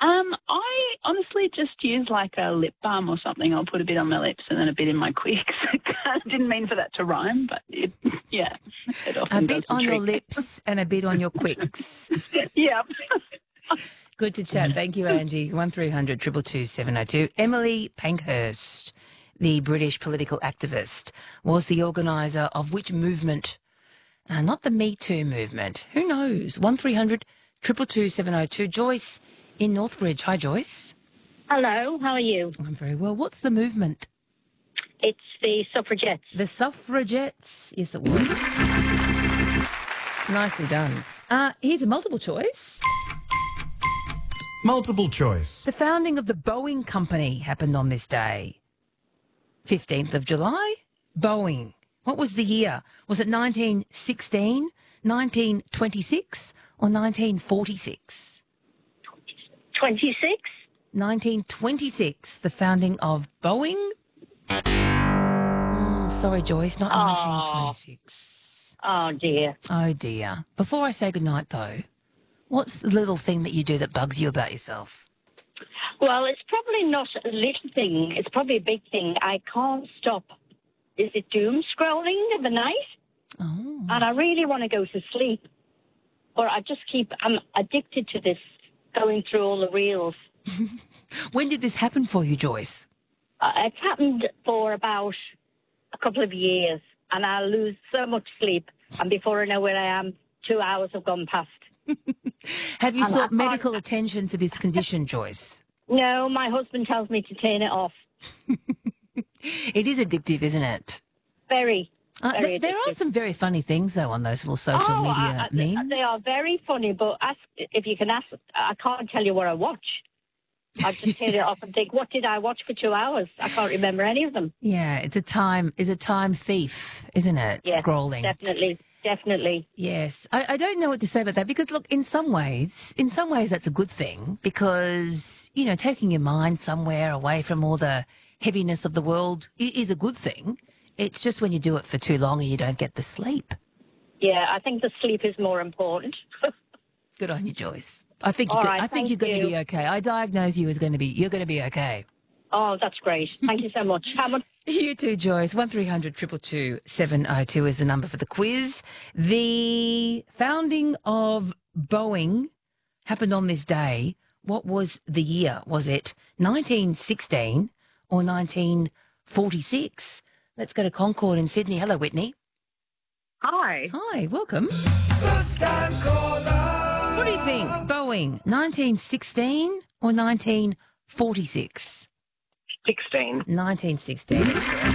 I honestly just use like a lip balm or something. I'll put a bit on my lips and then a bit in my quicks. I didn't mean for that to rhyme, but it often A bit does the on your trick. lips and a bit on your quicks. Yeah. Good to chat. Thank you, Angie. 1300 222 702. Emily Pankhurst, the British political activist, was the organiser of which movement? Not the Me Too movement. Who knows? 1300 222 702. Joyce in Northbridge. Hi, Joyce. Hello, how are you? I'm very well. What's the movement? It's the suffragettes. The suffragettes. Yes, it was. Nicely done. Here's a multiple choice. Multiple choice. The founding of the Boeing Company happened on this day. 15th of July, Boeing. What was the year? Was it 1916, 1926 or 1946? 26? 1926, the founding of Boeing. Sorry, Joyce, not 1926. Oh, dear. Oh, dear. Before I say goodnight, though, what's the little thing that you do that bugs you about yourself? Well, it's probably not a little thing. It's probably a big thing. I can't stop. Is it doom scrolling in the night? Oh. And I really want to go to sleep. But I'm addicted to this, going through all the reels. When did this happen for you, Joyce? It's happened for about a couple of years. And I lose so much sleep. And before I know where I am, 2 hours have gone past. Have you sought medical attention for this condition, Joyce? No, my husband tells me to turn it off. It is addictive, isn't it? Very. Very There are addictive. some very funny things, though, on those little social media memes. They are very funny, but if you can ask, I can't tell you what I watch. I just turn it off and think, what did I watch for 2 hours? I can't remember any of them. Yeah, it's a time thief, isn't it? Yes, Scrolling. Definitely. Yes. I don't know what to say about that because, look, in some ways that's a good thing because, you know, taking your mind somewhere away from all the heaviness of the world is a good thing. It's just when you do it for too long and you don't get the sleep. Yeah, I think the sleep is more important. Good on you, Joyce. I think All you're right, going to be okay. I diagnose you as you're going to be okay. Oh, that's great. Thank you so much. How much? You too, Joyce. 1300 222 702 is the number for the quiz. The founding of Boeing happened on this day. What was the year? Was it 1916 or 1946? Let's go to Concord in Sydney. Hello, Whitney. Hi. Hi, welcome. First time caller. What do you think? Boeing, 1916 or 1946? 16. 1916.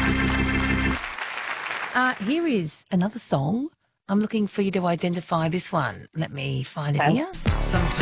Here is another song. I'm looking for you to identify this one. Let me find it here.